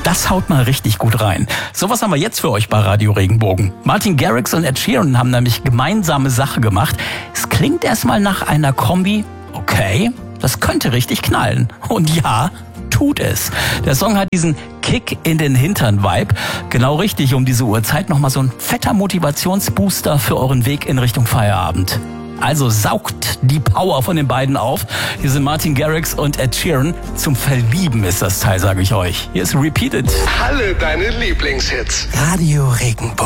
Das haut mal richtig gut rein. Sowas haben wir jetzt für euch bei Radio Regenbogen. Martin Garrix und Ed Sheeran haben nämlich gemeinsame Sache gemacht. Es klingt erstmal nach einer Kombi. Okay, das könnte richtig knallen. Und ja, tut es. Der Song hat diesen Kick in den Hintern-Vibe. Genau richtig, um diese Uhrzeit nochmal so ein fetter Motivationsbooster für euren Weg in Richtung Feierabend. Also saugt die Power von den beiden auf. Hier sind Martin Garrix und Ed Sheeran. Zum Verlieben ist das Teil, sage ich euch. Hier ist Repeated. Alle deine Lieblingshits. Radio Regenbogen.